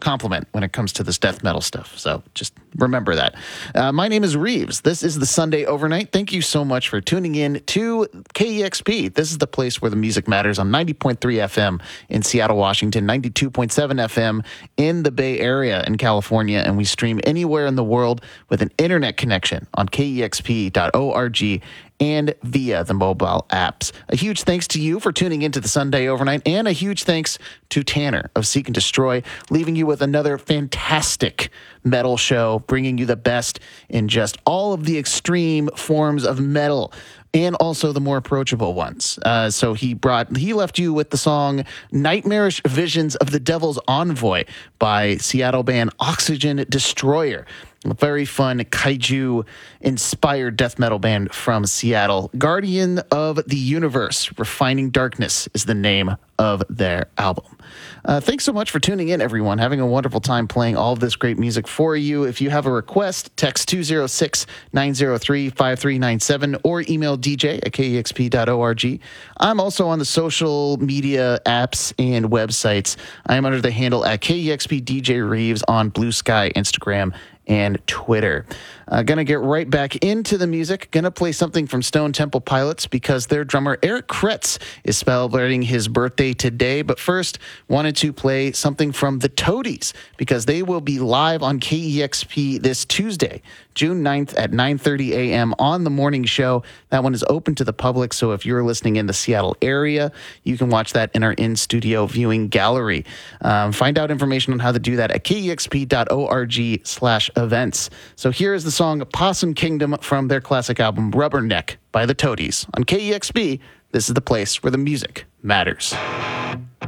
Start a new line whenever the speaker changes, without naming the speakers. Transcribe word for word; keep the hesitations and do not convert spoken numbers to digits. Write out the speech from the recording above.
compliment when it comes to this death metal stuff. So just remember that. Uh, my name is Reeves. This is the Sunday Overnight. Thank you so much for tuning in to K E X P. This is the place where the music matters on ninety point three F M in Seattle, Washington, ninety-two point seven F M in the Bay Area in California, and we stream anywhere in the world with an internet connection on K E X P dot org and via the mobile apps. A huge thanks to you for tuning into the Sunday Overnight, and a huge thanks to Tanner of Seek and Destroy, leaving you with another fantastic metal show, bringing you the best in just all of the extreme forms of metal and also the more approachable ones. Uh, so he brought, he left you with the song Nightmarish Visions of the Devil's Envoy by Seattle band Oxygen Destroyer. A very fun kaiju-inspired death metal band from Seattle. Guardian of the Universe, Refining Darkness is the name of their album. Uh, thanks so much for tuning in, everyone. Having a wonderful time playing all of this great music for you. If you have a request, text two oh six, nine oh three, five three nine seven or email d j at k e x p dot org. I'm also on the social media apps and websites. I am under the handle at K E X P D J Reeves on Blue Sky, Instagram, and Twitter. Uh, gonna get right back into the music. Gonna play something from Stone Temple Pilots because their drummer Eric Kretz is celebrating his birthday today. But first, wanted to play something from the Toadies because they will be live on K E X P this Tuesday, June ninth at nine thirty a.m. on the morning show. That one is open to the public, so if you're listening in the Seattle area, you can watch that in our in-studio viewing gallery. Um, find out information on how to do that at K E X P dot org slash events. So here is the song Possum Kingdom from their classic album Rubberneck by the Toadies. On K E X P, this is the place where the music matters.